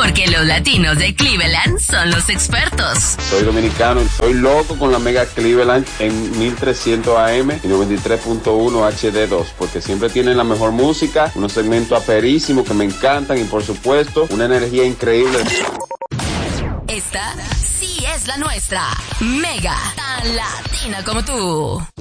Porque los latinos de Cleveland son los expertos. Soy dominicano y soy loco con la Mega Cleveland en 1300 AM y 93.1 HD2, porque siempre tienen la mejor música, unos segmentos aperísimos que me encantan y por supuesto una energía increíble. Esta sí es la nuestra. Mega, tan latina como tú.